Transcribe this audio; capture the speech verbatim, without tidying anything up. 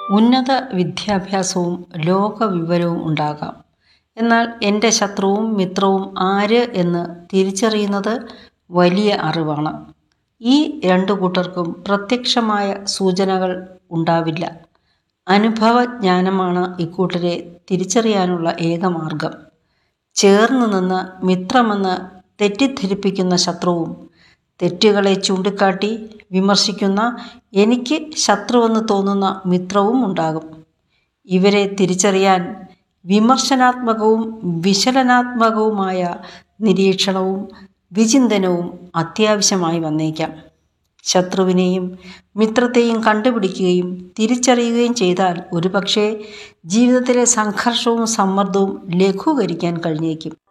ഉന്നത വിദ്യാഭ്യാസവും ലോകവിവരവും ഉണ്ടാകാം. എന്നാൽ എൻ്റെ ശത്രുവും മിത്രവും ആര് എന്ന് തിരിച്ചറിയുന്നത് വലിയ അറിവാണ്. ഈ രണ്ടു കൂട്ടർക്കും പ്രത്യക്ഷമായ സൂചനകൾ ഉണ്ടാവില്ല. അനുഭവജ്ഞാനമാണ് ഇക്കൂട്ടരെ തിരിച്ചറിയാനുള്ള ഏക മാർഗം. ചേർന്ന് നിന്ന് മിത്രമെന്ന് തെറ്റിദ്ധരിപ്പിക്കുന്ന ശത്രുവും തെറ്റുകളെ ചൂണ്ടിക്കാട്ടി വിമർശിക്കുന്ന എനിക്ക് ശത്രുവെന്ന് തോന്നുന്ന മിത്രവും ഉണ്ടാകും. ഇവരെ തിരിച്ചറിയാൻ വിമർശനാത്മകവും വിശകലനാത്മകവുമായ നിരീക്ഷണവും വിചിന്തനവും അത്യാവശ്യമായി വന്നേക്കാം. ശത്രുവിനെയും മിത്രത്തെയും കണ്ടുപിടിക്കുകയും തിരിച്ചറിയുകയും ചെയ്താൽ ഒരുപക്ഷേ ജീവിതത്തിലെ സംഘർഷവും സമ്മർദ്ദവും ലഘൂകരിക്കാൻ കഴിഞ്ഞേക്കും.